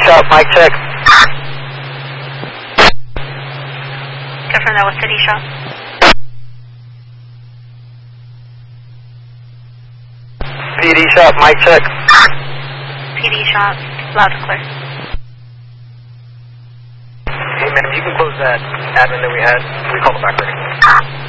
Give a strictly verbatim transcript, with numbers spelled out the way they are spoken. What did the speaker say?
shop, mic check. Confirm that was City Shop. P D shop, mic check. P D Shop, loud and clear. Hey, madam, you can close that admin that we had. We call it back ready.